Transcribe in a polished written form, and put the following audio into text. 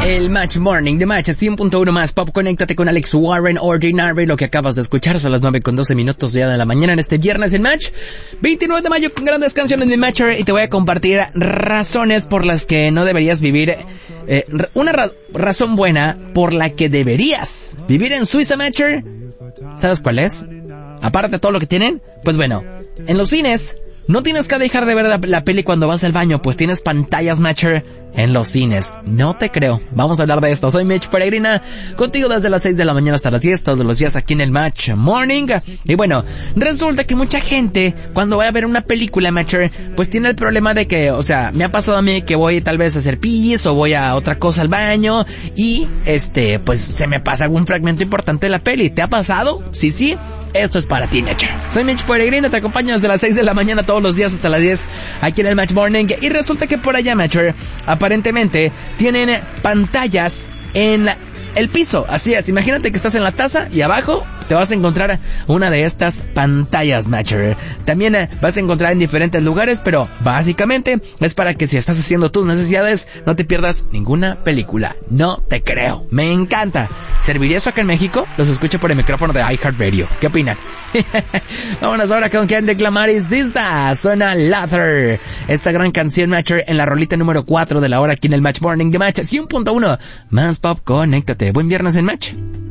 El Match Morning de Match 100.1 más Pop. Conéctate con Alex Warren Ordinary. Lo que acabas de escuchar son las 9:12 ya de la mañana en este viernes en Match 29 de mayo con grandes canciones de Matcher. Y te voy a compartir razones por las que no deberías vivir, una razón buena por la que deberías vivir en Suiza, Matcher. ¿Sabes cuál es? Aparte de todo lo que tienen, pues bueno, en los cines no tienes que dejar de ver la peli cuando vas al baño, pues tienes pantallas Matcher en los cines. No te creo. Vamos a hablar de esto. Soy Mitch Peregrina, contigo desde las 6 de la mañana hasta las 10, todos los días aquí en el Match Morning. Y bueno, resulta que mucha gente, cuando va a ver una película Matcher, pues tiene el problema de que, o sea, me ha pasado a mí que voy tal vez a hacer pis o voy a otra cosa al baño y, pues se me pasa algún fragmento importante de la peli. ¿Te ha pasado? Sí. Esto es para ti, Matcher. Soy Mitch Peregrina, te acompaño desde las 6 de la mañana todos los días hasta las 10 aquí en el Match Morning. Y resulta que por allá, Matcher, aparentemente tienen pantallas en el piso. Así es, imagínate que estás en la taza y abajo te vas a encontrar una de estas pantallas Matcher. También vas a encontrar en diferentes lugares, pero básicamente es para que si estás haciendo tus necesidades no te pierdas ninguna película. No te creo, me encanta. ¿Serviría eso acá en México? Los escucho por el micrófono de iHeartRadio. ¿Qué opinan? Vámonos ahora con Kendrick Lamar y SZA. Suena Lather, esta gran canción Matcher en la rolita número 4 de la hora aquí en el Match Morning de Match 100.1 más Pop. Conéctate. Buen viernes en Match.